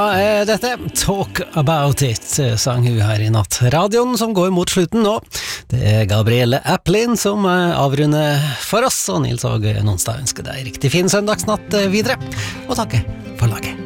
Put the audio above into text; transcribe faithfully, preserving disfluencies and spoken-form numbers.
Ja, dette Talk About It sang hun her i natt. Radioen som går mot slutten nå. Det er Gabrielle Applin som avrunder for oss, og Nils Åge Nonstad ønsker deg riktig fin søndagsnatt videre, og takke for laget.